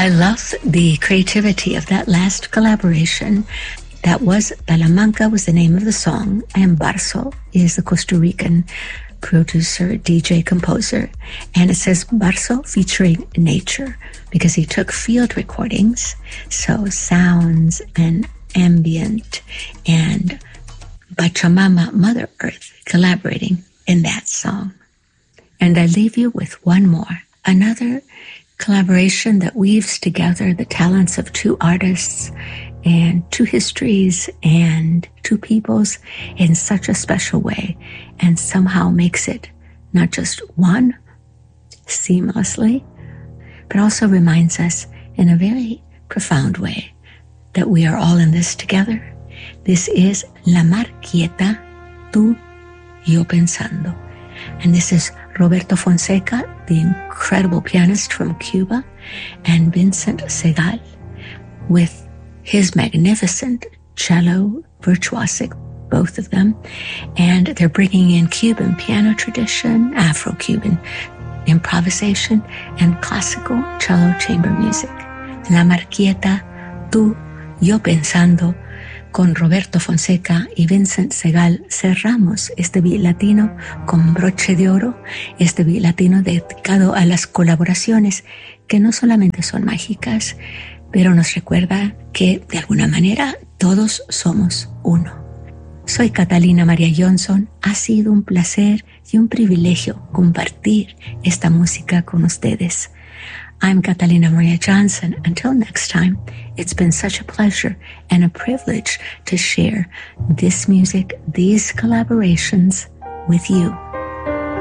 I love the creativity of that last collaboration. That was Talamanca was the name of the song, and Barso is the Costa Rican producer, DJ, composer. And it says Barso featuring nature because he took field recordings, so sounds and ambient and Pachamama, Mother Earth, collaborating in that song. And I leave you with one more, another collaboration that weaves together the talents of two artists and two histories and two peoples in such a special way, and somehow makes it not just one seamlessly, but also reminds us in a very profound way that we are all in this together. This is La Mar Quieta, Tú, Yo Pensando. And this is Roberto Fonseca, the incredible pianist from Cuba, and Vincent Segal with his magnificent cello virtuosic, both of them. And they're bringing in Cuban piano tradition, Afro-Cuban improvisation, and classical cello chamber music. La Mar Quieta, Tú, Yo Pensando, con Roberto Fonseca y Vincent Segal. Cerramos este beat latino con broche de oro, este beat latino dedicado a las colaboraciones que no solamente son mágicas, pero nos recuerda que de alguna manera todos somos uno. Soy Catalina María Johnson. Ha sido un placer y un privilegio compartir esta música con ustedes. I'm Catalina Maria Johnson. Until next time, it's been such a pleasure and a privilege to share this music, these collaborations with you.